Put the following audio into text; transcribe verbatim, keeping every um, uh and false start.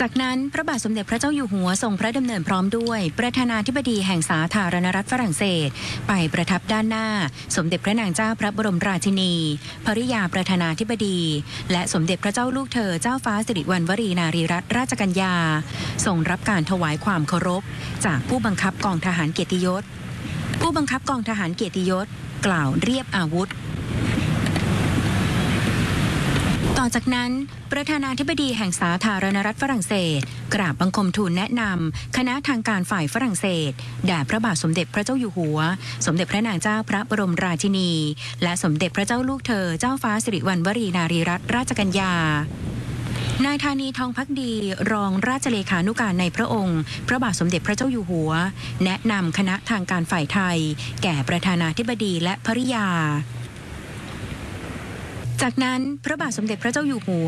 จากนั้นพระบาทสมเด็จพระเจ้าอยู่หัวทรงพระดำเนินพร้อมด้วยประธานาธิบดีแห่งสาธารณรัฐฝรั่งเศสไปประทับด้านหน้าสมเด็จพระนางเจ้าพระบรมราชินีภริยาประธานาธิบดีและสมเด็จพระเจ้าลูกเธอเจ้าฟ้าสิริวัณวรีนารีรัตนราชกัญญาทรงรับการถวายความเคารพจากผู้บังคับกองทหารเกียรติยศผู้บังคับกองทหารเกียรติยศกล่าวเรียบอาวุธต่อจากนั้นประธานาธิบดีแห่งสาธารณรัฐฝรั่งเศสกราบบังคมทูลแนะนำคณะทางการฝ่ายฝรั่งเศสแด่พระบาทสมเด็จพระเจ้าอยู่หัวสมเด็จพระนางเจ้าพระบรมราชินีและสมเด็จพระเจ้าลูกเธอเจ้าฟ้าสิริวัณวรีนารีรัตนราชกัญญานายธานีทองภักดีรองราชเลขานุการในพระองค์พระบาทสมเด็จพระเจ้าอยู่หัวแนะนำคณะทางการฝ่ายไทยแก่ประธานาธิบดีและภริยาจากนั้นพระบาทสมเด็จพระเจ้าอยู่หัว